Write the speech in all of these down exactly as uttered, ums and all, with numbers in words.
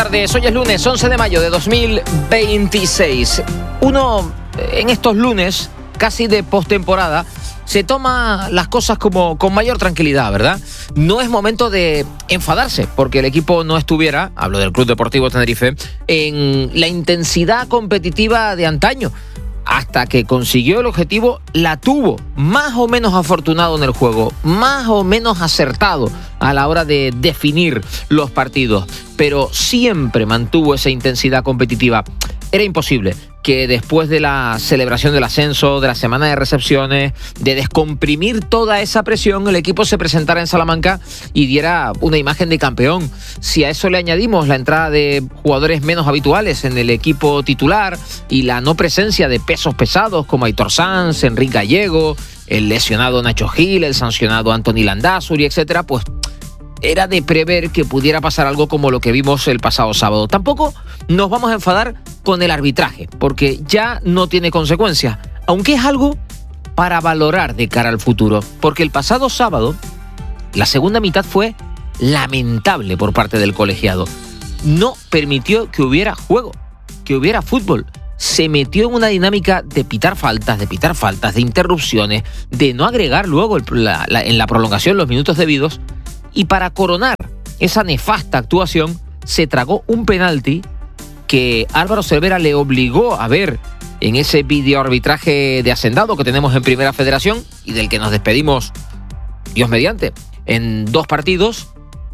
tardes. Hoy es lunes once de mayo de dos mil veintiséis. Uno en estos lunes, casi de postemporada, se toma las cosas como con mayor tranquilidad, ¿verdad? No es momento de enfadarse porque el equipo no estuviera, hablo del Club Deportivo Tenerife, en la intensidad competitiva de antaño. Hasta que consiguió el objetivo, la tuvo, más o menos afortunado en el juego, más o menos acertado a la hora de definir los partidos, pero siempre mantuvo esa intensidad competitiva. Era imposible que después de la celebración del ascenso, de la semana de recepciones, de descomprimir toda esa presión, el equipo se presentara en Salamanca y diera una imagen de campeón. Si a eso le añadimos la entrada de jugadores menos habituales en el equipo titular y la no presencia de pesos pesados como Aitor Sanz, Enrique Gallego, el lesionado Nacho Gil, el sancionado Anthony Landázuri, etcétera, pues era de prever que pudiera pasar algo como lo que vimos el pasado sábado. Tampoco nos vamos a enfadar con el arbitraje, porque ya no tiene consecuencias, aunque es algo para valorar de cara al futuro, porque el pasado sábado la segunda mitad fue lamentable por parte del colegiado. No permitió que hubiera juego, que hubiera fútbol. Se metió en una dinámica de pitar faltas, de pitar faltas, de interrupciones, de no agregar luego el, la, la, en la prolongación los minutos debidos. Y para coronar esa nefasta actuación, se tragó un penalti que Álvaro Cervera le obligó a ver en ese videoarbitraje de hacendado que tenemos en Primera Federación y del que nos despedimos, Dios mediante, en dos partidos.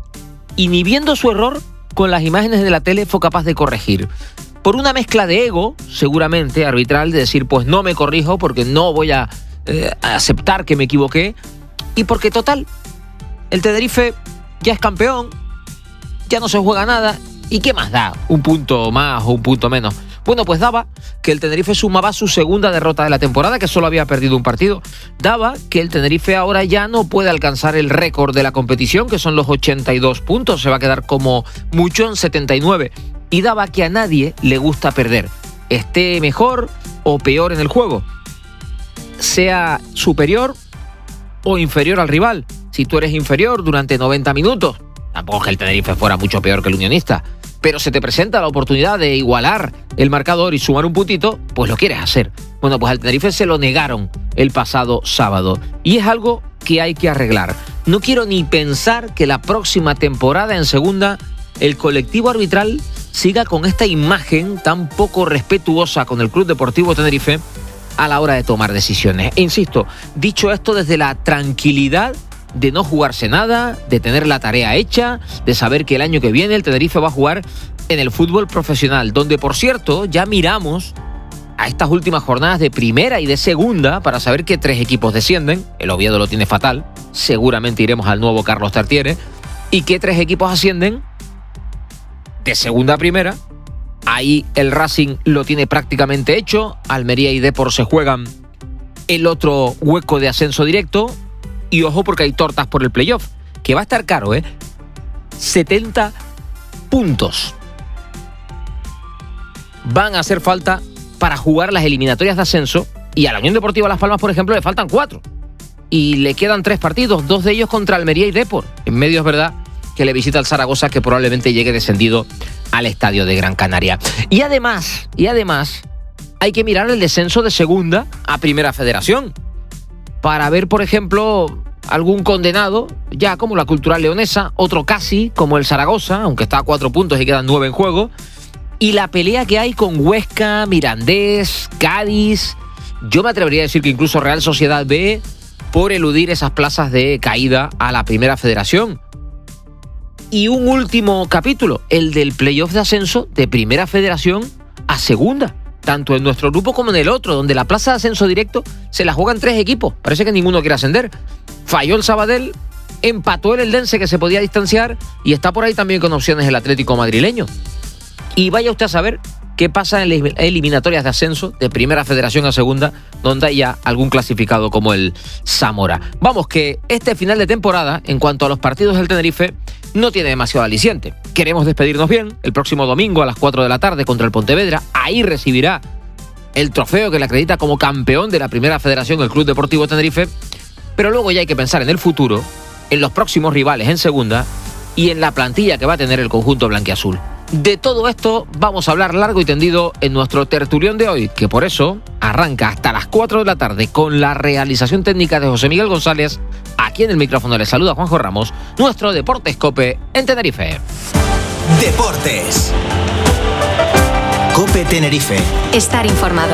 Y ni viendo su error, con las imágenes de la tele fue capaz de corregir. Por una mezcla de ego, seguramente, arbitral, de decir, pues no me corrijo porque no voy a, eh, a aceptar que me equivoqué. Y porque, total, el Tenerife ya es campeón, ya no se juega nada, ¿y qué más da? ¿Un punto más o un punto menos? Bueno, pues daba que el Tenerife sumaba su segunda derrota de la temporada, que solo había perdido un partido. Daba que el Tenerife ahora ya no puede alcanzar el récord de la competición, que son los ochenta y dos puntos, se va a quedar como mucho en setenta y nueve. Y daba que a nadie le gusta perder, esté mejor o peor en el juego, sea superior o inferior al rival. Si tú eres inferior durante noventa minutos, tampoco es que el Tenerife fuera mucho peor que el Unionista, pero se te presenta la oportunidad de igualar el marcador y sumar un puntito, pues lo quieres hacer. Bueno, pues al Tenerife se lo negaron el pasado sábado y es algo que hay que arreglar. No quiero ni pensar que la próxima temporada en segunda el colectivo arbitral siga con esta imagen tan poco respetuosa con el Club Deportivo Tenerife a la hora de tomar decisiones. E insisto, dicho esto desde la tranquilidad de no jugarse nada, de tener la tarea hecha, de saber que el año que viene el Tenerife va a jugar en el fútbol profesional, donde, por cierto, ya miramos a estas últimas jornadas de primera y de segunda para saber que tres equipos descienden. El Oviedo lo tiene fatal, seguramente iremos al nuevo Carlos Tartiere, y que tres equipos ascienden de segunda a primera. Ahí el Racing lo tiene prácticamente hecho, Almería y Depor se juegan el otro hueco de ascenso directo. Y ojo porque hay tortas por el playoff, que va a estar caro, ¿eh? setenta puntos van a hacer falta para jugar las eliminatorias de ascenso. Y a la Unión Deportiva Las Palmas, por ejemplo, le faltan cuatro. Y le quedan tres partidos, dos de ellos contra Almería y Depor. En medio es verdad que le visita al Zaragoza, que probablemente llegue descendido al estadio de Gran Canaria. Y además, y además, hay que mirar el descenso de segunda a Primera Federación, para ver, por ejemplo, algún condenado, ya como la Cultural Leonesa, otro casi, como el Zaragoza, aunque está a cuatro puntos y quedan nueve en juego, y la pelea que hay con Huesca, Mirandés, Cádiz, yo me atrevería a decir que incluso Real Sociedad B, por eludir esas plazas de caída a la Primera Federación. Y un último capítulo, el del playoff de ascenso de Primera Federación a segunda, tanto en nuestro grupo como en el otro, donde la plaza de ascenso directo se la juegan tres equipos. Parece que ninguno quiere ascender. Falló el Sabadell, empató el Eldense, que se podía distanciar, y está por ahí también con opciones el Atlético madrileño. Y vaya usted a saber qué pasa en las eliminatorias de ascenso de Primera Federación a segunda, donde hay ya algún clasificado como el Zamora. Vamos, que este final de temporada, en cuanto a los partidos del Tenerife, no tiene demasiado aliciente. Queremos despedirnos bien el próximo domingo a las cuatro de la tarde contra el Pontevedra. Ahí recibirá el trofeo que le acredita como campeón de la Primera Federación el Club Deportivo Tenerife. Pero luego ya hay que pensar en el futuro, en los próximos rivales en segunda y en la plantilla que va a tener el conjunto blanquiazul. De todo esto vamos a hablar largo y tendido en nuestro tertulión de hoy, que por eso arranca hasta las cuatro de la tarde con la realización técnica de José Miguel González. Aquí en el micrófono les saluda Juanjo Ramos, nuestro Deportes COPE en Tenerife. Deportes COPE Tenerife. Estar informado.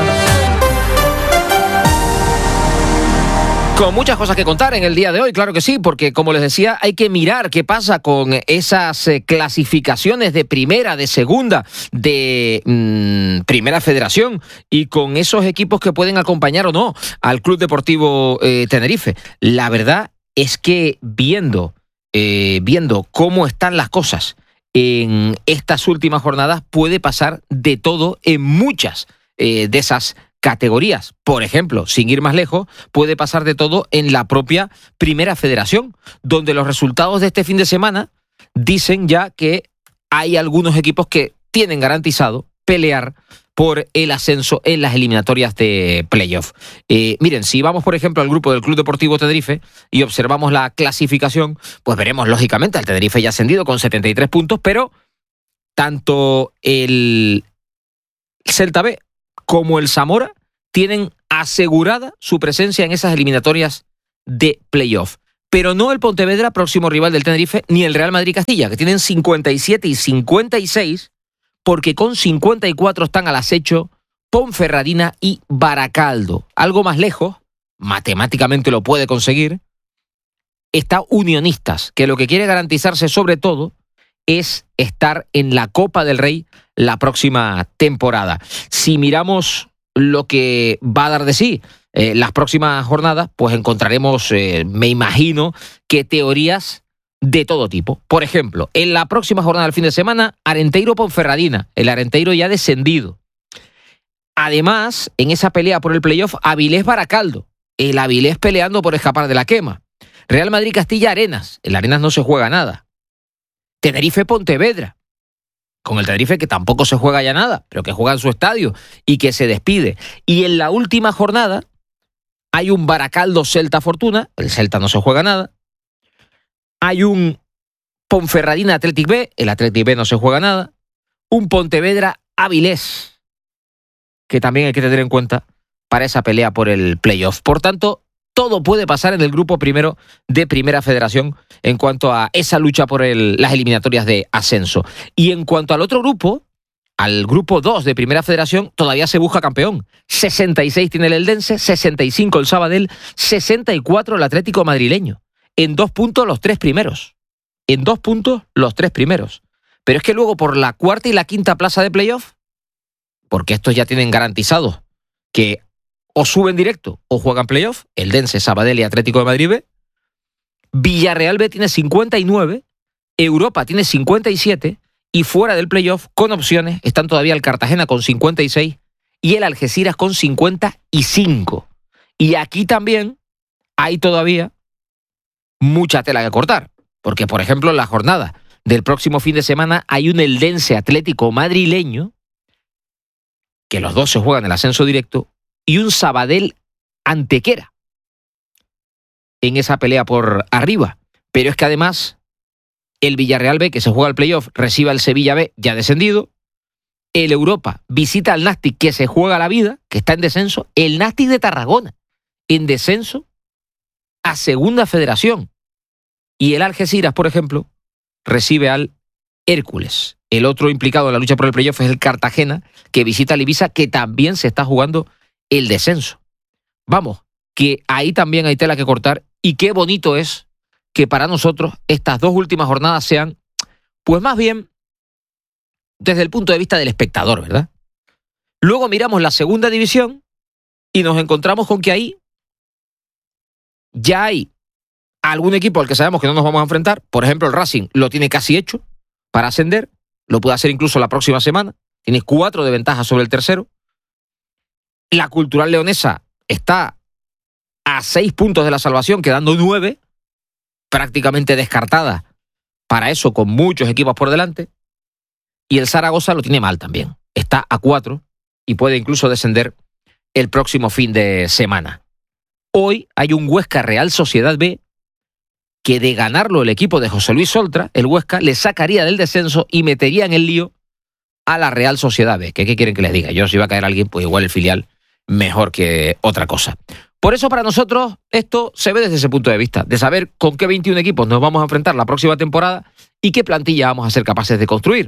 Con muchas cosas que contar en el día de hoy, claro que sí, porque como les decía, hay que mirar qué pasa con esas eh, clasificaciones de primera, de segunda, de mmm, primera federación y con esos equipos que pueden acompañar o no al Club Deportivo eh, Tenerife. La verdad es que viendo, eh, viendo cómo están las cosas en estas últimas jornadas, puede pasar de todo en muchas eh, de esas categorías. Por ejemplo, sin ir más lejos, puede pasar de todo en la propia Primera Federación, donde los resultados de este fin de semana dicen ya que hay algunos equipos que tienen garantizado pelear por el ascenso en las eliminatorias de playoff. Eh, miren, si vamos, por ejemplo, al grupo del Club Deportivo Tenerife y observamos la clasificación, pues veremos, lógicamente, al Tenerife ya ascendido con setenta y tres puntos, pero tanto el Celta B como el Zamora tienen asegurada su presencia en esas eliminatorias de playoff. Pero no el Pontevedra, próximo rival del Tenerife, ni el Real Madrid Castilla, que tienen cincuenta y siete y cincuenta y seis, porque con cincuenta y cuatro están al acecho Ponferradina y Baracaldo. Algo más lejos, matemáticamente lo puede conseguir, está Unionistas, que lo que quiere garantizarse sobre todo es estar en la Copa del Rey la próxima temporada. Si miramos lo que va a dar de sí eh, las próximas jornadas, pues encontraremos, eh, me imagino, que teorías de todo tipo. Por ejemplo, en la próxima jornada del fin de semana, Arenteiro-Ponferradina, el Arenteiro ya descendido. Además, en esa pelea por el playoff, Avilés-Baracaldo, el Avilés peleando por escapar de la quema. Real Madrid-Castilla-Arenas, el Arenas no se juega nada. Tenerife-Pontevedra, con el Tenerife que tampoco se juega ya nada, pero que juega en su estadio y que se despide. Y en la última jornada hay un Baracaldo-Celta Fortuna, el Celta no se juega nada. Hay un Ponferradina-Athletic B, el Athletic B no se juega nada. Un Pontevedra-Avilés, que también hay que tener en cuenta para esa pelea por el playoff. Por tanto, todo puede pasar en el grupo primero de Primera Federación en cuanto a esa lucha por el, las eliminatorias de ascenso. Y en cuanto al otro grupo, al grupo dos de Primera Federación, todavía se busca campeón. sesenta y seis tiene el Eldense, sesenta y cinco el Sabadell, sesenta y cuatro el Atlético Madrileño. En dos puntos los tres primeros. En dos puntos los tres primeros. Pero es que luego por la cuarta y la quinta plaza de playoff, porque estos ya tienen garantizados que o suben directo o juegan playoff, Eldense, Sabadell y Atlético de Madrid B. Villarreal B tiene cincuenta y nueve, Europa tiene cincuenta y siete y fuera del playoff, con opciones, están todavía el Cartagena con cincuenta y seis y el Algeciras con cincuenta y cinco. Y aquí también hay todavía mucha tela que cortar, porque por ejemplo en la jornada del próximo fin de semana hay un Eldense Atlético Madrileño, que los dos se juegan el ascenso directo, y un Sabadell Antequera en esa pelea por arriba. Pero es que además el Villarreal B, que se juega el playoff, recibe al Sevilla B, ya descendido. El Europa visita al Nastic, que se juega la vida, que está en descenso. El Nastic de Tarragona, en descenso a Segunda Federación. Y el Algeciras, por ejemplo, recibe al Hércules. El otro implicado en la lucha por el playoff es el Cartagena, que visita al Ibiza, que también se está jugando el descenso. Vamos, que ahí también hay tela que cortar y qué bonito es que para nosotros estas dos últimas jornadas sean, pues más bien, desde el punto de vista del espectador, ¿verdad? Luego miramos la segunda división y nos encontramos con que ahí ya hay algún equipo al que sabemos que no nos vamos a enfrentar. Por ejemplo, el Racing lo tiene casi hecho para ascender, lo puede hacer incluso la próxima semana, tiene cuatro de ventaja sobre el tercero. La Cultural Leonesa está a seis puntos de la salvación, quedando nueve, prácticamente descartada para eso, con muchos equipos por delante. Y el Zaragoza lo tiene mal también. Está a cuatro y puede incluso descender el próximo fin de semana. Hoy hay un Huesca Real Sociedad B que de ganarlo el equipo de José Luis Oltra, el Huesca le sacaría del descenso y metería en el lío a la Real Sociedad B. ¿Qué, qué quieren que les diga? Yo, si va a caer alguien, pues igual el filial mejor que otra cosa. Por eso para nosotros esto se ve desde ese punto de vista, de saber con qué veintiún equipos nos vamos a enfrentar la próxima temporada y qué plantilla vamos a ser capaces de construir.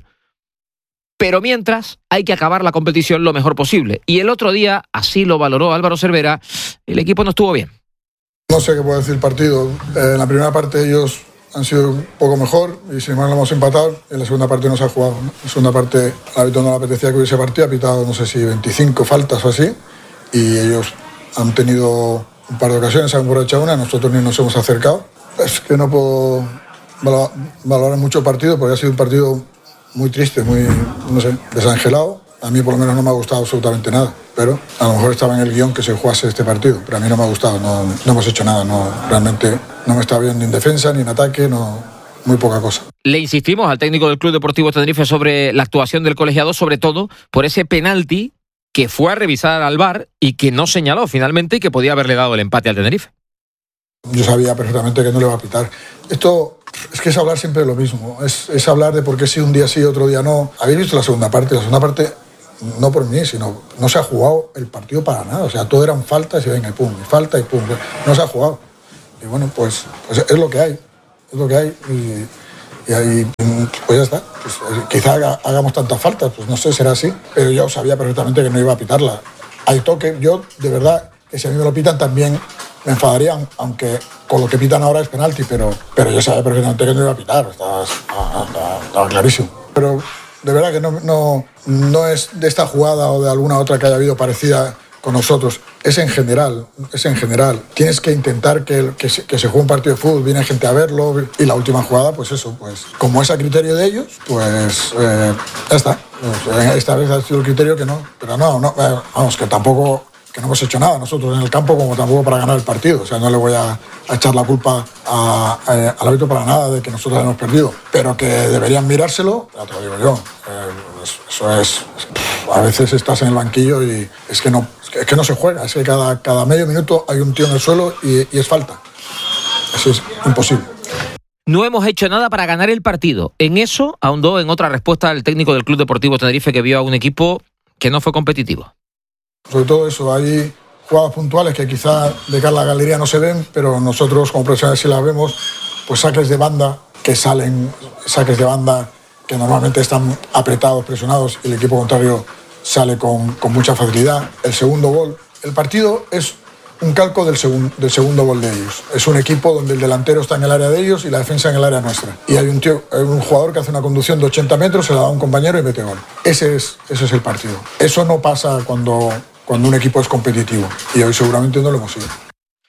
Pero mientras hay que acabar la competición lo mejor posible. Y el otro día, así lo valoró Álvaro Cervera, el equipo no estuvo bien. No sé qué puede decir el partido. Eh, en la primera parte ellos han sido un poco mejor y sin embargo lo hemos empatado. En la segunda parte no se ha jugado, ¿no? En la segunda parte al árbitro no le apetecía que hubiese partido, ha pitado no sé si veinticinco faltas o así y ellos han tenido un par de ocasiones, se han aprovechado una, nosotros ni nos hemos acercado. Es que no puedo valorar mucho el partido porque ha sido un partido muy triste, muy, no sé, desangelado. A mí por lo menos no me ha gustado absolutamente nada, pero a lo mejor estaba en el guión que se jugase este partido, pero a mí no me ha gustado, no, no hemos hecho nada, no, realmente no me está bien ni en defensa ni en ataque, no, muy poca cosa. Le insistimos al técnico del Club Deportivo Tenerife sobre la actuación del colegiado, sobre todo por ese penalti que fue a revisar al V A R y que no señaló finalmente y que podía haberle dado el empate al Tenerife. Yo sabía perfectamente que no le va a pitar. Esto es que es hablar siempre de lo mismo, es, es hablar de por qué sí un día sí, otro día no. ¿Habéis visto la segunda parte? La segunda parte, no por mí, sino no se ha jugado el partido para nada. O sea, todo eran faltas y venga, y pum, y falta y pum. No se ha jugado. Y bueno, pues, pues es lo que hay, es lo que hay. Y, y ahí, pues ya está. Pues, quizá haga, hagamos tantas faltas, pues no sé, será así. Pero yo sabía perfectamente que no iba a pitarla. Hay toque, yo de verdad, que si a mí me lo pitan también me enfadarían, aunque con lo que pitan ahora es penalti, pero, pero yo sabía perfectamente que no iba a pitar, estaba, estaba, estaba clarísimo. Pero de verdad que no, no, no es de esta jugada o de alguna otra que haya habido parecida con nosotros, es en general, es en general. Tienes que intentar que, que, se, que se juegue un partido de fútbol, viene gente a verlo, y la última jugada, pues eso, pues como es a criterio de ellos, pues eh, ya está. Esta vez ha sido el criterio que no, pero no, no eh, vamos, que tampoco... que no hemos hecho nada nosotros en el campo como tampoco para ganar el partido. O sea, no le voy a, a echar la culpa a, a, al árbitro para nada de que nosotros hemos perdido. Pero que deberían mirárselo, ya te lo digo yo. Eh, eso es... A veces estás en el banquillo y es que no, es que, es que no se juega. Es que cada, cada medio minuto hay un tío en el suelo y, y es falta. Eso es imposible. No hemos hecho nada para ganar el partido. En eso ahondó en otra respuesta el técnico del Club Deportivo Tenerife, que vio a un equipo que no fue competitivo. Sobre todo eso, hay jugadas puntuales que quizá de cara a la galería no se ven, pero nosotros como profesionales sí las vemos, pues saques de banda que salen, saques de banda que normalmente están apretados, presionados y el equipo contrario sale con, con mucha facilidad. El segundo gol, el partido es un calco del, segun, del segundo gol de ellos. Es un equipo donde el delantero está en el área de ellos y la defensa en el área nuestra. Y hay un, tío, hay un jugador que hace una conducción de ochenta metros, se la da a un compañero y mete gol. Ese es, ese es el partido. Eso no pasa cuando... cuando un equipo es competitivo, y hoy seguramente no lo hemos sido.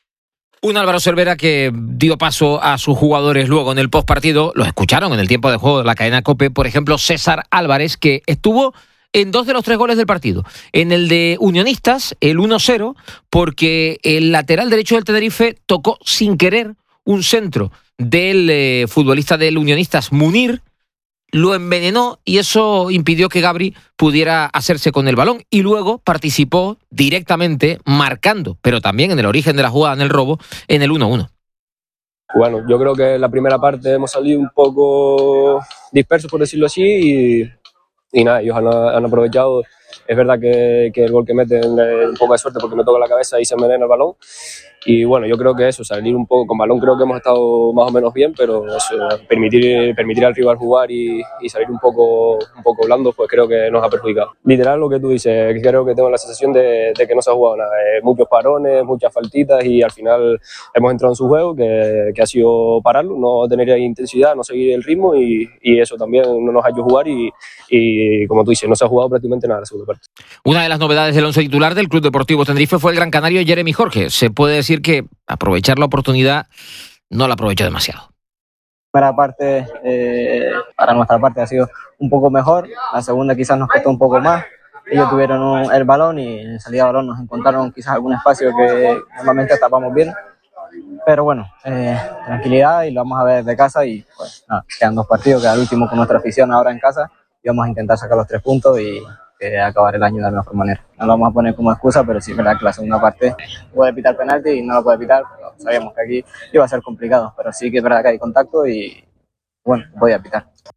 Un Álvaro Cervera que dio paso a sus jugadores luego en el postpartido, los escucharon en el tiempo de juego de la cadena COPE, por ejemplo César Álvarez, que estuvo en dos de los tres goles del partido. En el de Unionistas, el uno cero, porque el lateral derecho del Tenerife tocó sin querer un centro del eh, futbolista del Unionistas, Munir, lo envenenó y eso impidió que Gabri pudiera hacerse con el balón y luego participó directamente marcando, pero también en el origen de la jugada, en el robo, en el uno uno. Bueno, yo creo que en la primera parte hemos salido un poco dispersos, por decirlo así, y, y nada, ellos han, han aprovechado. Es verdad que, que el gol que meten es un poco de suerte porque me toca la cabeza y se envenena el balón. Y bueno, yo creo que eso, salir un poco con balón, creo que hemos estado más o menos bien, pero eso, permitir, permitir al rival jugar y, y salir un poco, un poco blando, pues creo que nos ha perjudicado. Literal lo que tú dices, creo que tengo la sensación de, de que no se ha jugado nada. Eh, muchos parones, muchas faltitas y al final hemos entrado en su juego, que, que ha sido pararlo, no tener intensidad, no seguir el ritmo y, y eso también no nos ha hecho jugar y, y como tú dices, no se ha jugado prácticamente nada en la segunda parte. Una de las novedades del once titular del Club Deportivo Tenerife fue el gran canario Jeremy Jorge. Se puede decir que aprovechar la oportunidad no la aprovechó demasiado. La primera parte, eh, para nuestra parte, ha sido un poco mejor. La segunda quizás nos costó un poco más. Ellos tuvieron un, el balón y en salida de balón nos encontraron quizás algún espacio que normalmente tapamos bien. Pero bueno, eh, tranquilidad y lo vamos a ver de casa y pues nada, quedan dos partidos, queda el último con nuestra afición ahora en casa y vamos a intentar sacar los tres puntos y eh, acabar el año de la mejor manera. No lo vamos a poner como excusa, pero sí es verdad que la segunda parte puede pitar penalti y no lo puede pitar, pero sabíamos que aquí iba a ser complicado, pero sí que es verdad que hay contacto y bueno, podía pitar.